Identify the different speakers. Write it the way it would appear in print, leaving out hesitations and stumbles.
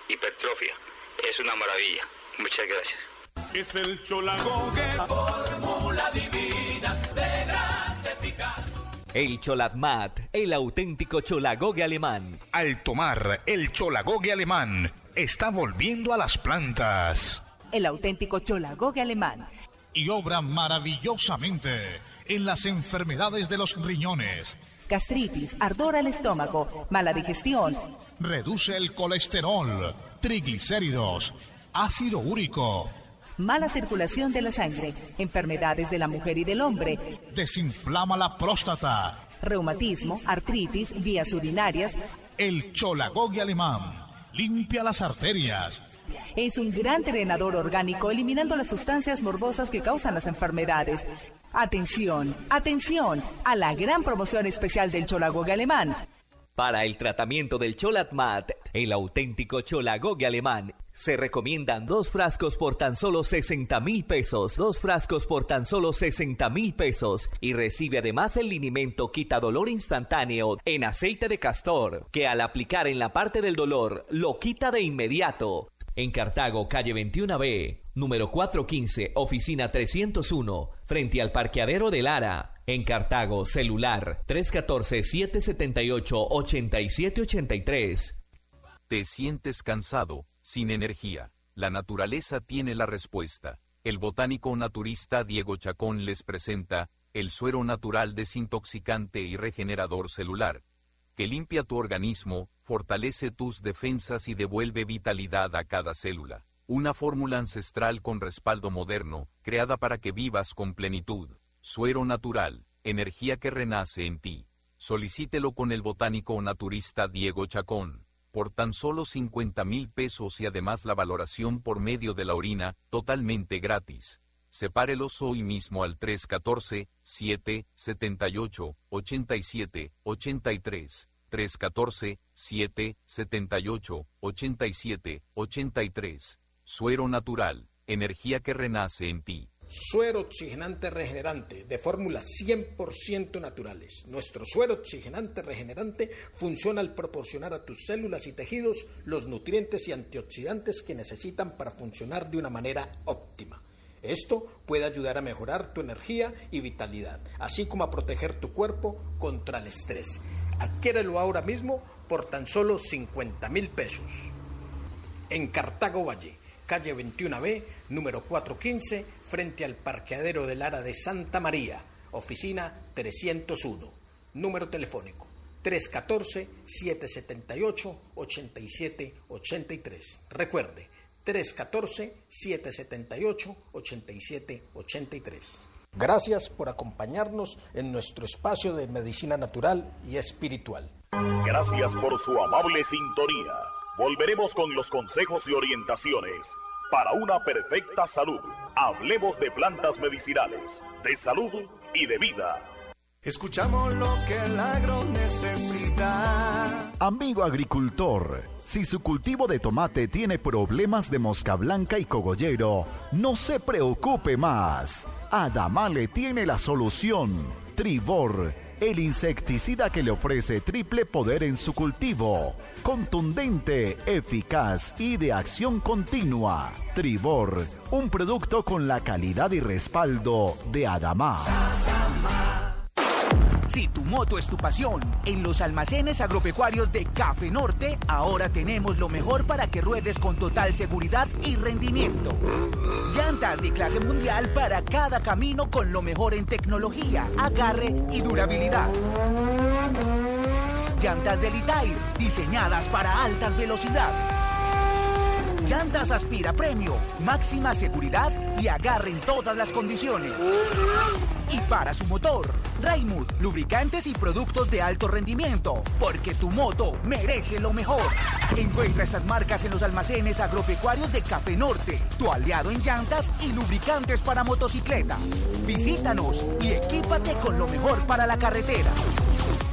Speaker 1: hipertrofia. Es una maravilla. Muchas gracias.
Speaker 2: Es el Cholagogue, la fórmula divina de grasa eficaz.
Speaker 3: El Cholatmat, el auténtico Cholagogue alemán.
Speaker 4: Al tomar el Cholagogue alemán, está volviendo a las plantas.
Speaker 5: El auténtico Cholagogue alemán.
Speaker 4: Y obra maravillosamente en las enfermedades de los riñones.
Speaker 5: Gastritis, ardor al estómago, mala digestión.
Speaker 4: Reduce el colesterol, triglicéridos, ácido úrico.
Speaker 5: Mala circulación de la sangre, enfermedades de la mujer y del hombre.
Speaker 4: Desinflama la próstata.
Speaker 5: Reumatismo, artritis, vías urinarias.
Speaker 4: El Cholagogue alemán limpia las arterias.
Speaker 5: Es un gran drenador orgánico, eliminando las sustancias morbosas que causan las enfermedades. Atención, atención a la gran promoción especial del Cholagogue alemán.
Speaker 3: Para el tratamiento del Cholatmat, el auténtico Cholagogue alemán, se recomiendan 2 frascos por tan solo 60,000 pesos. 2 frascos por tan solo 60,000 pesos. Y recibe además el linimento quitadolor instantáneo en aceite de castor, que al aplicar en la parte del dolor, lo quita de inmediato. En Cartago, calle 21B, número 415, oficina 301, frente al parqueadero de Lara. En Cartago, celular 314-778-8783.
Speaker 6: ¿Te sientes cansado, sin energía? La naturaleza tiene la respuesta. El botánico naturista Diego Chacón les presenta el suero natural desintoxicante y regenerador celular, que limpia tu organismo, fortalece tus defensas y devuelve vitalidad a cada célula. Una fórmula ancestral con respaldo moderno, creada para que vivas con plenitud. Suero natural, energía que renace en ti. Solicítelo con el botánico naturista Diego Chacón, por tan solo 50,000 pesos y además la valoración por medio de la orina, totalmente gratis. Sepárelos hoy mismo al 314-778-8783. 314-778-8783. Suero natural, energía que renace en ti.
Speaker 7: Suero oxigenante regenerante, de fórmulas 100% naturales. Nuestro suero oxigenante regenerante funciona al proporcionar a tus células y tejidos los nutrientes y antioxidantes que necesitan para funcionar de una manera óptima. Esto puede ayudar a mejorar tu energía y vitalidad, así como a proteger tu cuerpo contra el estrés. Adquiérelo ahora mismo por tan solo 50,000 pesos. En Cartago Valle, calle 21B, número 415, frente al parqueadero del Lara de Santa María, oficina 301. Número telefónico 314-778-8783. Recuerde, 314-778-8783. Gracias por acompañarnos en nuestro espacio de medicina natural y espiritual.
Speaker 8: Gracias por su amable sintonía. Volveremos con los consejos y orientaciones para una perfecta salud. Hablemos de plantas medicinales, de salud y de vida.
Speaker 2: Escuchamos lo que el agro necesita.
Speaker 9: Amigo agricultor, si su cultivo de tomate tiene problemas de mosca blanca y cogollero, no se preocupe más. Adamale tiene la solución. Tribor, el insecticida que le ofrece triple poder en su cultivo. Contundente, eficaz y de acción continua. Tribor, un producto con la calidad y respaldo de Adama.
Speaker 10: Si tu moto es tu pasión, en los almacenes agropecuarios de Café Norte, ahora tenemos lo mejor para que ruedes con total seguridad y rendimiento. Llantas de clase mundial para cada camino con lo mejor en tecnología, agarre y durabilidad. Llantas de Litair, diseñadas para altas velocidades. Llantas Aspira Premio, máxima seguridad y agarre en todas las condiciones. Y para su motor, Raimund, lubricantes y productos de alto rendimiento, porque tu moto merece lo mejor. Encuentra estas marcas en los almacenes agropecuarios de Café Norte, tu aliado en llantas y lubricantes para motocicleta. Visítanos y equípate con lo mejor para la carretera.